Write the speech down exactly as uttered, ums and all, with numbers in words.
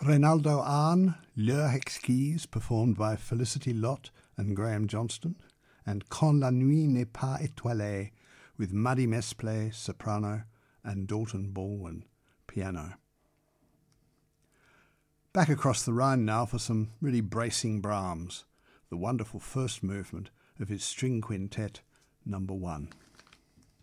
Reynaldo Ahn, L'heure exquise, performed by Felicity Lott and Graham Johnston, and Quand la nuit n'est pas étoilée, with Muddy Mesplay, soprano, and Dalton Baldwin, piano. Back across the Rhine now for some really bracing Brahms, the wonderful first movement of his string quintet, number one.